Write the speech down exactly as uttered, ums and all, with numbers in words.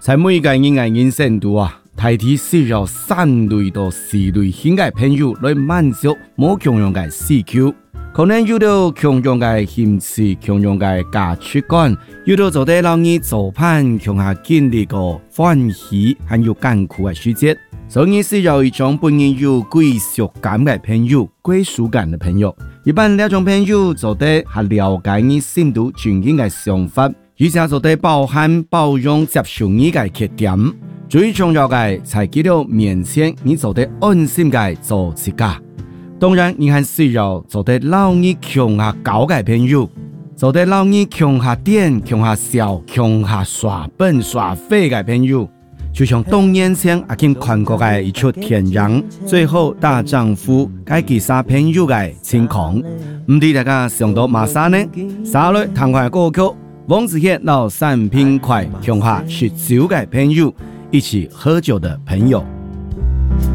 在每个人的人生度啊，大体需要三类到四类型的朋友来满足某强样的需求。可能有到强样的兴趣、强样的价值观，有到做得让你做伴强下建立个欢喜还有艰苦的细节。所以需要一种本人有归属感的朋友、归属感的朋友。一般这种朋友做得还了解你深度全面的想法。而且做得包含包容接受你的缺点，最重要的才叫做面前你做得安心的做自家。当然，你还需要做得让你强下高的朋友，做得让你强下点、强下笑、强下耍笨耍废的朋友。就像多年前阿经看过的一出电影《最后大丈夫》该其他朋友的情况，唔知大家想到马啥呢？啥类同款歌曲？王子健到三品快，强下酗酒的朋友，一起喝酒的朋友。